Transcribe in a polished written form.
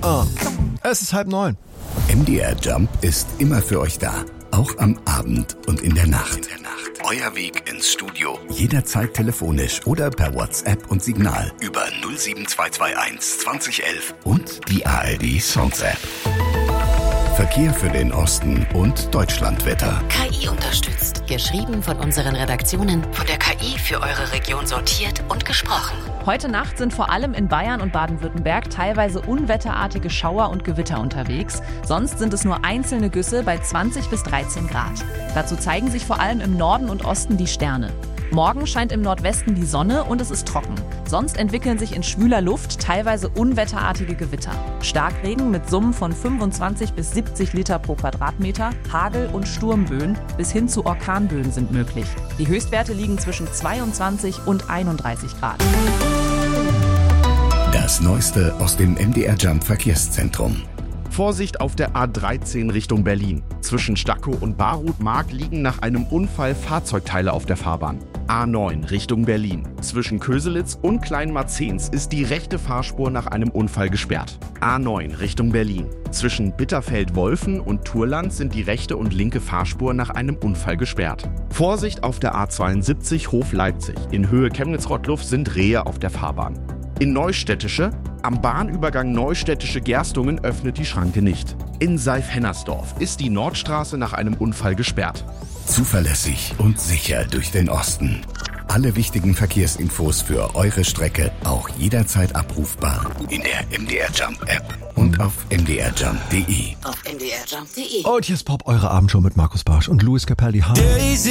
Es ist 8:30. MDR Jump ist immer für euch da. Auch am Abend und in der Nacht. Euer Weg ins Studio. Jederzeit telefonisch oder per WhatsApp und Signal über 07221 2011 und die ARD Songs App. Verkehr für den Osten und Deutschlandwetter. KI unterstützt. Geschrieben von unseren Redaktionen. Von der KI für eure Region sortiert und gesprochen. Heute Nacht sind vor allem in Bayern und Baden-Württemberg teilweise unwetterartige Schauer und Gewitter unterwegs. Sonst sind es nur einzelne Güsse bei 20 bis 13 Grad. Dazu zeigen sich vor allem im Norden und Osten die Sterne. Morgen scheint im Nordwesten die Sonne und es ist trocken. Sonst entwickeln sich in schwüler Luft teilweise unwetterartige Gewitter. Starkregen mit Summen von 25 bis 70 Liter pro Quadratmeter, Hagel und Sturmböen bis hin zu Orkanböen sind möglich. Die Höchstwerte liegen zwischen 22 und 31 Grad. Das Neueste aus dem MDR Jump Verkehrszentrum. Vorsicht auf der A13 Richtung Berlin. Zwischen Stackow und Barut-Mark liegen nach einem Unfall Fahrzeugteile auf der Fahrbahn. A9 Richtung Berlin. Zwischen Köselitz und Kleinmarzens ist die rechte Fahrspur nach einem Unfall gesperrt. A9 Richtung Berlin. Zwischen Bitterfeld-Wolfen und Turland sind die rechte und linke Fahrspur nach einem Unfall gesperrt. Vorsicht auf der A72 Hof-Leipzig. In Höhe Chemnitz-Rottluff sind Rehe auf der Fahrbahn. In Neustädtische, am Bahnübergang Neustädtische Gerstungen öffnet die Schranke nicht. In Seif-Hennersdorf ist die Nordstraße nach einem Unfall gesperrt. Zuverlässig und sicher durch den Osten. Alle wichtigen Verkehrsinfos für eure Strecke auch jederzeit abrufbar in der MDR Jump App und auf mdrjump.de. Auf mdrjump.de. Und jetzt Pop, eure Abendshow mit Markus Barsch und Louis Capaldi.